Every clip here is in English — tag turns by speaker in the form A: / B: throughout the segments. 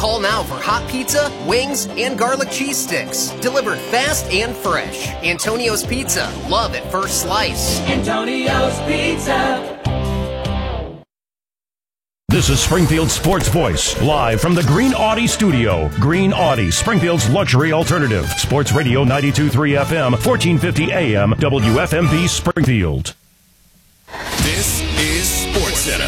A: Call now for hot pizza, wings, and garlic cheese sticks. Delivered fast and fresh. Antonio's Pizza. Love at first slice.
B: Antonio's Pizza.
C: This is Springfield's Sports Voice, live from the Green Audi studio. Green Audi, Springfield's luxury alternative. Sports Radio 92.3 FM, 1450 AM, WFMV Springfield.
D: This is SportsCenter.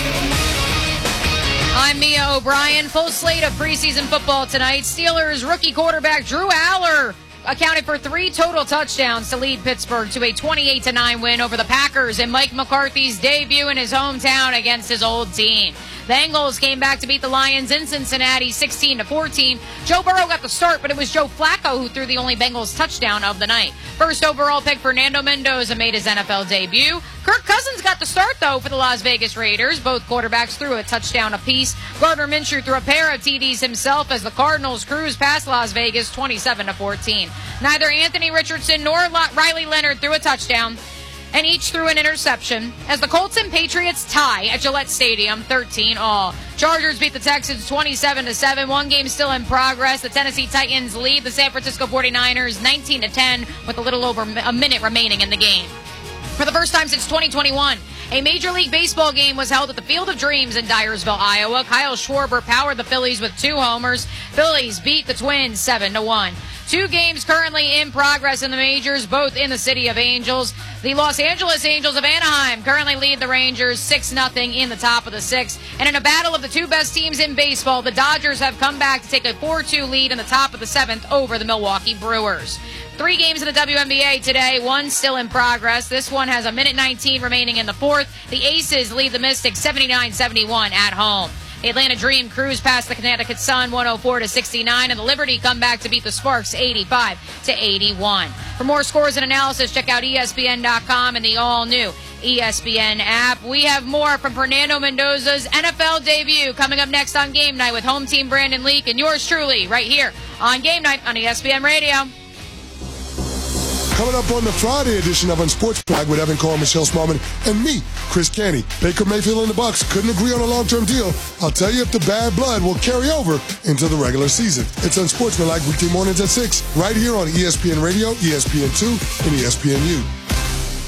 E: I'm Mia O'Brien. Full slate of preseason football tonight. Steelers rookie quarterback Drew Aller accounted for 3 total touchdowns to lead Pittsburgh to a 28-9 win over the Packers in Mike McCarthy's debut in his hometown against his old team. The Bengals came back to beat the Lions in Cincinnati 16-14. Joe Burrow got the start, but it was Joe Flacco who threw the only Bengals touchdown of the night. First overall pick Fernando Mendoza made his NFL debut. Kirk Cousins got the start, though, for the Las Vegas Raiders. Both quarterbacks threw a touchdown apiece. Gardner Minshew threw a pair of TDs himself as the Cardinals cruised past Las Vegas 27-14. Neither Anthony Richardson nor Riley Leonard threw a touchdown, and each threw an interception as the Colts and Patriots tie at Gillette Stadium 13-all. Chargers beat the Texans 27-7. One game still in progress. The Tennessee Titans lead the San Francisco 49ers 19-10 with a little over a minute remaining in the game. For the first time since 2021, a Major League Baseball game was held at the Field of Dreams in Dyersville, Iowa. Kyle Schwarber powered the Phillies with 2 homers. Phillies beat the Twins 7-1. 2 games currently in progress in the majors, both in the City of Angels. The Los Angeles Angels of Anaheim currently lead the Rangers 6-0 in the top of the 6th. And in a battle of the 2 best teams in baseball, the Dodgers have come back to take a 4-2 lead in the top of the 7th over the Milwaukee Brewers. 3 games in the WNBA today, 1 still in progress. This one has a minute 19 remaining in the 4th. The Aces lead the Mystics 79-71 at home. The Atlanta Dream cruised past the Connecticut Sun 104-69, and the Liberty come back to beat the Sparks 85-81. For more scores and analysis, check out ESPN.com and the all-new ESPN app. We have more from Fernando Mendoza's NFL debut coming up next on Game Night with home team Brandon Leak and yours truly right here on Game Night on ESPN Radio.
F: Coming up on the Friday edition of Sports Flag with Evan Cole, Michelle Smallman, and me, Chris Canty. Baker Mayfield and the Bucs couldn't agree on a long-term deal. I'll tell you if the bad blood will carry over into the regular season. It's Unsportsmanlike weekday mornings at 6, right here on ESPN Radio, ESPN2, and ESPNU.